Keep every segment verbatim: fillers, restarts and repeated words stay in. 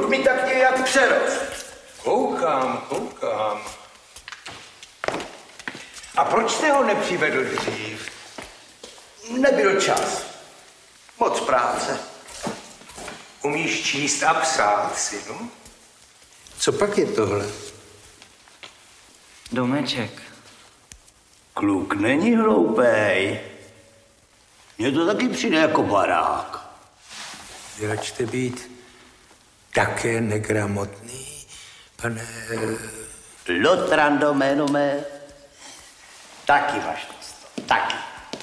mi tak nějak přerost. Koukám, koukám. A proč jste ho nepřivedl dřív? Nebyl čas. Moc práce. Umíš číst a psát, synu? Co pak je tohle? Domeček. Kluk není hloupej. Mně to taky přijde jako barák. Začte být také negramotný, pane... Lotrando jméno mé. Taky, vašnost, taky.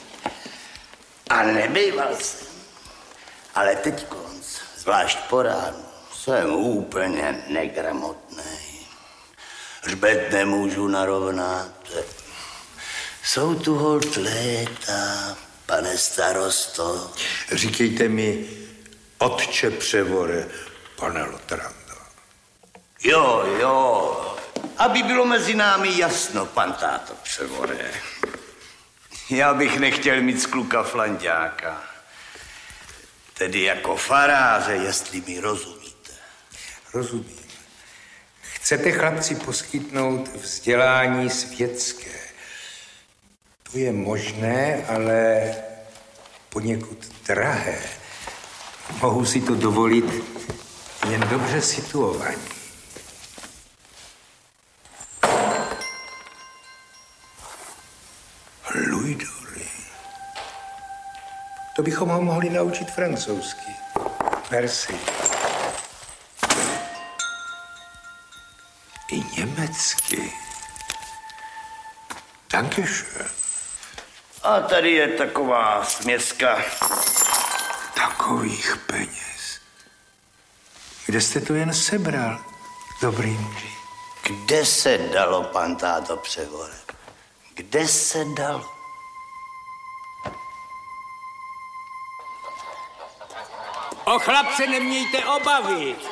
A nebejval jsem. Ale teď konc, zvlášť po ránu, jsem úplně negramotný. Hřbet nemůžu narovnat. Jsou tu holt léta, pane starosto. Říkejte mi, otče Převore, pane Lotrando. Jo, jo, aby bylo mezi námi jasno, pan táto Převore. Já bych nechtěl mít z kluka flanďáka. Tedy jako faráře, jestli mi rozumíte. Rozumím. Chcete chlapci poskytnout vzdělání světské. To je možné, ale poněkud drahé. Mohu si to dovolit jen dobře situovaní. Luidory. To bychom ho mohli naučit francouzsky. Merci. I německy. Dankeschön. A tady je taková směska. Takových peněz. Kde jste to jen sebral, dobrý muži? Kde se dalo, pan táto Převore? Kde se dalo? O chlapce nemějte obavy.